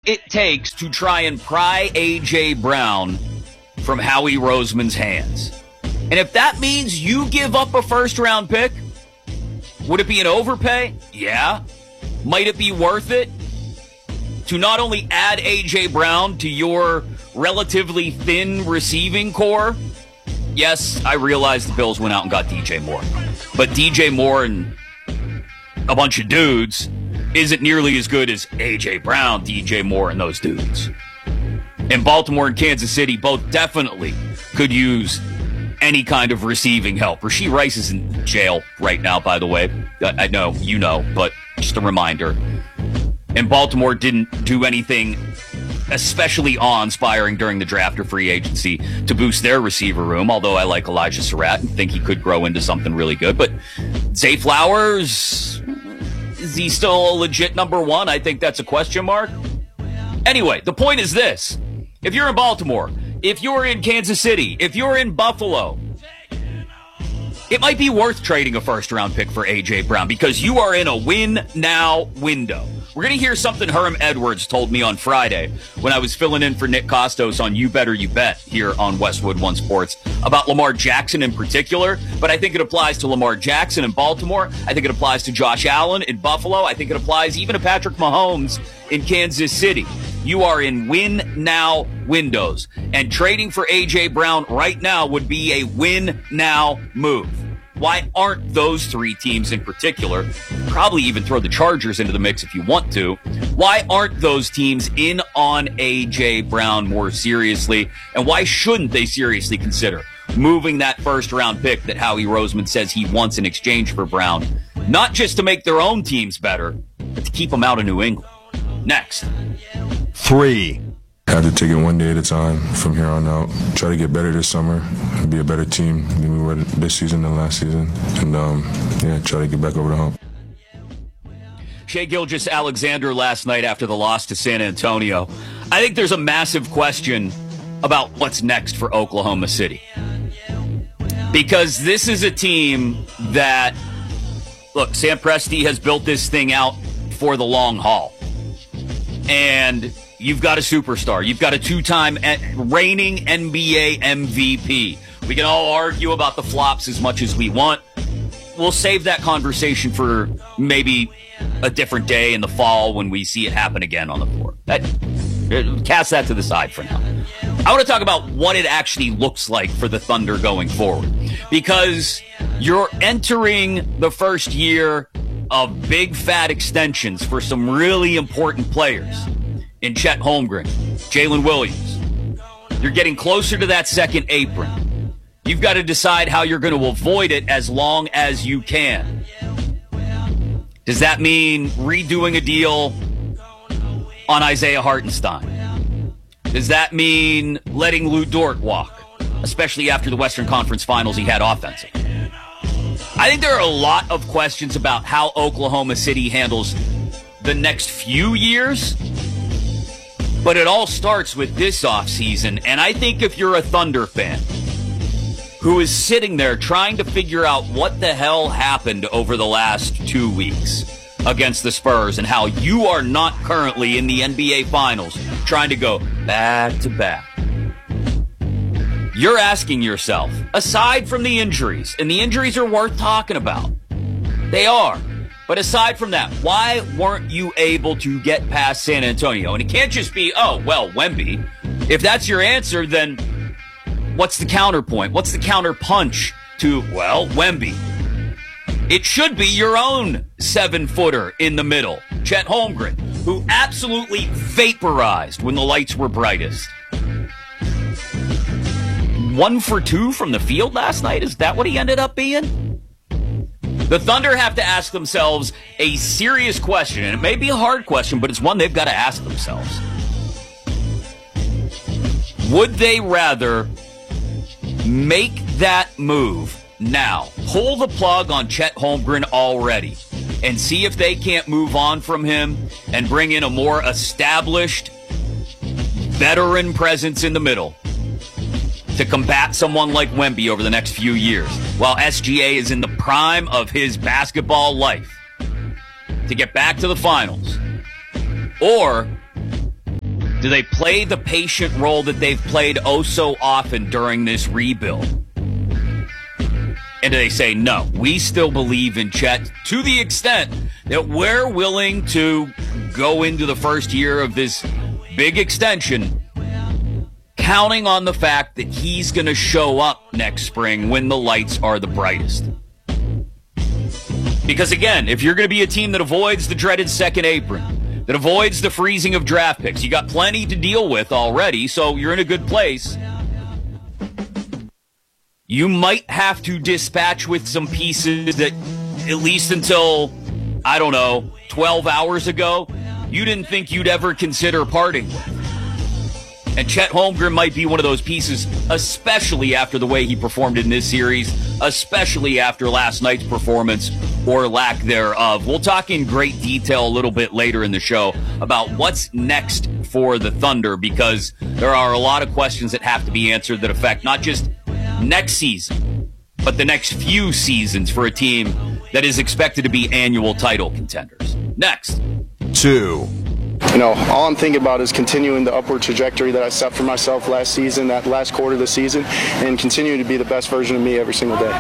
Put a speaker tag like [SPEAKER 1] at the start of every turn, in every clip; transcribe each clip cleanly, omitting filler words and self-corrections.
[SPEAKER 1] it takes to try and pry A.J. Brown from Howie Roseman's hands? And if that means you give up a first-round pick, would it be an overpay? Yeah. Might it be worth it to not only add A.J. Brown to your relatively thin receiving core? Yes, I realize the Bills went out and got DJ Moore. But DJ Moore and a bunch of dudes isn't nearly as good as A.J. Brown, DJ Moore, and those dudes. And Baltimore and Kansas City both definitely could use any kind of receiving help. Rashee Rice is in jail right now, by the way. I know, you know, but just a reminder. And Baltimore didn't do anything especially awe-inspiring during the draft or free agency to boost their receiver room, although I like Elijah Surratt and think he could grow into something really good. But Zay Flowers, is he still a legit number one? I think that's a question mark. Anyway, the point is this. If you're in Baltimore, if you're in Kansas City, if you're in Buffalo, it might be worth trading a first-round pick for A.J. Brown because you are in a win-now window. We're going to hear something Herm Edwards told me on Friday when I was filling in for Nick Costos on You Better You Bet here on Westwood One Sports about Lamar Jackson in particular, but I think it applies to Lamar Jackson in Baltimore. I think it applies to Josh Allen in Buffalo. I think it applies even to Patrick Mahomes in Kansas City. You are in win-now windows, and trading for A.J. Brown right now would be a win-now move. Why aren't those three teams in particular, probably even throw the Chargers into the mix if you want to, why aren't those teams in on A.J. Brown more seriously, and why shouldn't they seriously consider moving that first-round pick that Howie Roseman says he wants in exchange for Brown, not just to make their own teams better, but to keep them out of New England? Next.
[SPEAKER 2] 3.
[SPEAKER 3] I have to take it one day at a time from here on out. Try to get better this summer, be a better team than we were this season and last season, and try to get back over the hump.
[SPEAKER 1] Shai Gilgeous-Alexander last night after the loss to San Antonio. I think there's a massive question about what's next for Oklahoma City. Because this is a team that, look, Sam Presti has built this thing out for the long haul. And you've got a superstar. You've got a two-time reigning NBA MVP. We can all argue about the flops as much as we want. We'll save that conversation for maybe a different day in the fall when we see it happen again on the floor. Cast that to the side for now. I want to talk about what it actually looks like for the Thunder going forward. Because you're entering the first year of big fat extensions for some really important players in Chet Holmgren, Jalen Williams. You're getting closer to that second apron. You've got to decide how you're going to avoid it as long as you can. Does that mean redoing a deal on Isaiah Hartenstein? Does that mean letting Lou Dort walk, especially after the Western Conference Finals he had offensive? I think there are a lot of questions about how Oklahoma City handles the next few years, but it all starts with this offseason, and I think if you're a Thunder fan who is sitting there trying to figure out what the hell happened over the last 2 weeks against the Spurs and how you are not currently in the NBA Finals trying to go back to back, you're asking yourself, aside from the injuries, and the injuries are worth talking about. They are. But aside from that, why weren't you able to get past San Antonio? And it can't just be, oh, well, Wemby. If that's your answer, then what's the counterpoint? What's the counterpunch to, well, Wemby? It should be your own 7-footer in the middle, Chet Holmgren, who absolutely vaporized when the lights were brightest. 1 for 2 from the field last night? Is that what he ended up being? The Thunder have to ask themselves a serious question, and it may be a hard question, but it's one they've got to ask themselves. Would they rather make that move now, pull the plug on Chet Holmgren already, and see if they can't move on from him and bring in a more established veteran presence in the middle to combat someone like Wemby over the next few years, while SGA is in the prime of his basketball life, to get back to the finals? Or Do they play the patient role that they've played oh so often during this rebuild? And do they say, no, we still believe in Chet to the extent that we're willing to go into the first year of this big extension counting on the fact that he's going to show up next spring when the lights are the brightest? Because, again, if you're going to be a team that avoids the dreaded second apron, that avoids the freezing of draft picks, you got plenty to deal with already, so you're in a good place. You might have to dispatch with some pieces that, at least until, 12 hours ago, you didn't think you'd ever consider parting with. And Chet Holmgren might be one of those pieces, especially after the way he performed in this series, especially after last night's performance or lack thereof. We'll talk in great detail a little bit later in the show about what's next for the Thunder, because there are a lot of questions that have to be answered that affect not just next season, but the next few seasons for a team that is expected to be annual title contenders. Next.
[SPEAKER 2] 2.
[SPEAKER 4] All I'm thinking about is continuing the upward trajectory that I set for myself last season, that last quarter of the season, and continuing to be the best version of me every single day.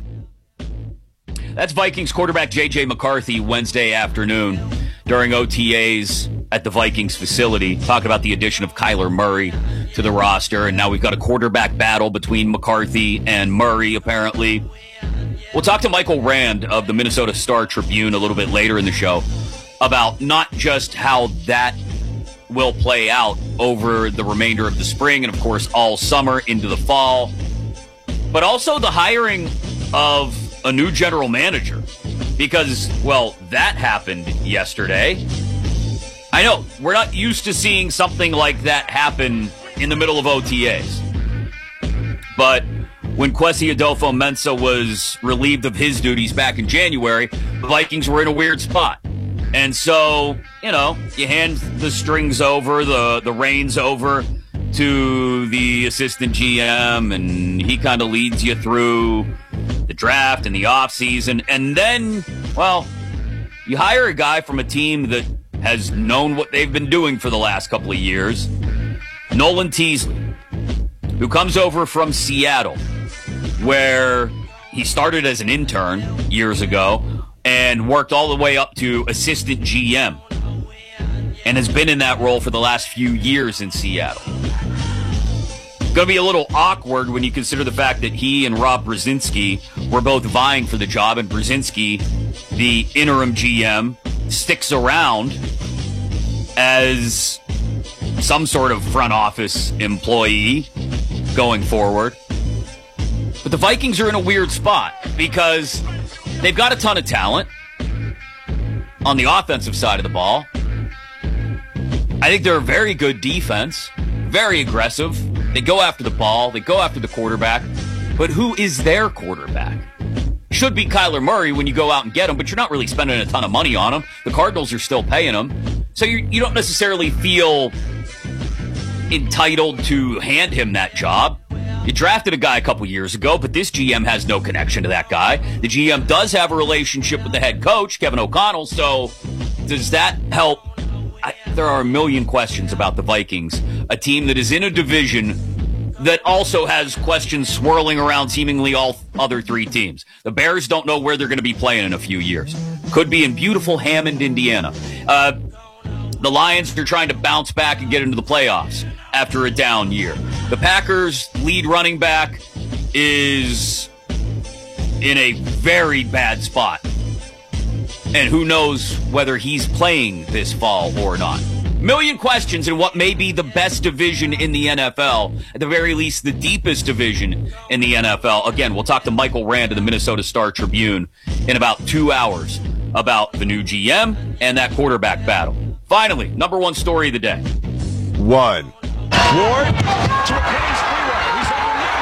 [SPEAKER 1] That's Vikings quarterback J.J. McCarthy Wednesday afternoon during OTAs at the Vikings facility, talking about the addition of Kyler Murray to the roster, and now we've got a quarterback battle between McCarthy and Murray, apparently. We'll talk to Michael Rand of the Minnesota Star-Tribune a little bit later in the show about not just how that will play out over the remainder of the spring and, of course, all summer into the fall, but also the hiring of a new general manager, because, well, that happened yesterday. I know, we're not used to seeing something like that happen in the middle of OTAs, but when Kwesi Adolfo-Mensah was relieved of his duties back in January, the Vikings were in a weird spot. And so, you hand the strings over, the reins over to the assistant GM, and he kind of leads you through the draft and the offseason. And then, well, you hire a guy from a team that has known what they've been doing for the last couple of years, Nolan Teasley, who comes over from Seattle, where he started as an intern years ago and worked all the way up to assistant GM and has been in that role for the last few years in Seattle. Going to be a little awkward when you consider the fact that he and Rob Brzezinski were both vying for the job, and Brzezinski, the interim GM, sticks around as some sort of front office employee going forward. But the Vikings are in a weird spot because they've got a ton of talent on the offensive side of the ball. I think they're a very good defense, very aggressive. They go after the ball. They go after the quarterback. But who is their quarterback? Should be Kyler Murray when you go out and get him, but you're not really spending a ton of money on him. The Cardinals are still paying him. So you don't necessarily feel entitled to hand him that job. You drafted a guy a couple years ago, but this GM has no connection to that guy. The GM does have a relationship with the head coach, Kevin O'Connell, so does that help? There are a million questions about the Vikings, a team that is in a division that also has questions swirling around seemingly all other three teams. The Bears don't know where they're going to be playing in a few years. Could be in beautiful Hammond, Indiana. The Lions are trying to bounce back and get into the playoffs after a down year. The Packers' lead running back is in a very bad spot. And who knows whether he's playing this fall or not. Million questions in what may be the best division in the NFL, at the very least the deepest division in the NFL. Again, we'll talk to Michael Rand of the Minnesota Star-Tribune in about 2 hours about the new GM and that quarterback battle. Finally, number one story of the day.
[SPEAKER 2] 1.
[SPEAKER 5] Ward to McKinney's freeway. He's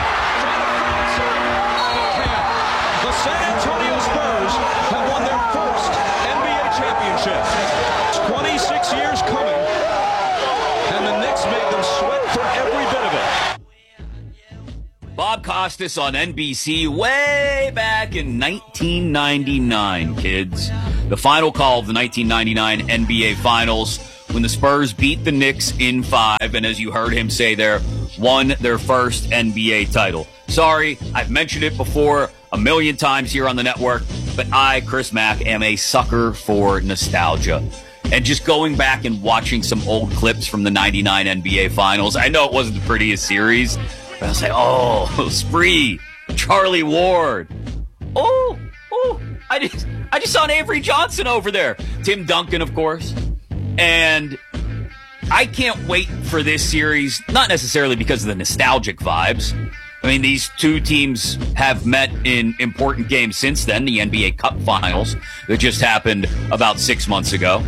[SPEAKER 5] underneath. The San Antonio Spurs have won their first NBA championship. 26 years coming, and the Knicks made them sweat for every bit of it.
[SPEAKER 1] Bob Costas on NBC way back in 1999, kids. The final call of the 1999 NBA Finals when the Spurs beat the Knicks in 5, and as you heard him say there, won their first NBA title. Sorry, I've mentioned it before a million times here on the network, but I, Chris Mack, am a sucker for nostalgia. And just going back and watching some old clips from the 99 NBA Finals, I know it wasn't the prettiest series, but I was like, oh, Spree, Charlie Ward. Oh, I just saw an Avery Johnson over there. Tim Duncan, of course. And I can't wait for this series, not necessarily because of the nostalgic vibes. I mean, these two teams have met in important games since then, the NBA Cup Finals that just happened about 6 months ago.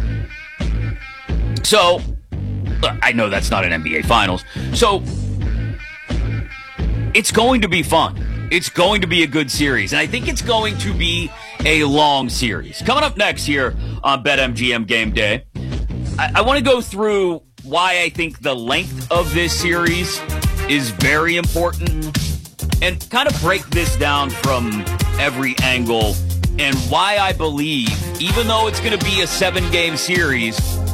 [SPEAKER 1] So, look, I know that's not an NBA Finals. So, it's going to be fun. It's going to be a good series. And I think it's going to be a long series. Coming up next here on BetMGM Game Day, I want to go through why I think the length of this series is very important and kind of break this down from every angle and why I believe, even though it's going to be a 7-game series,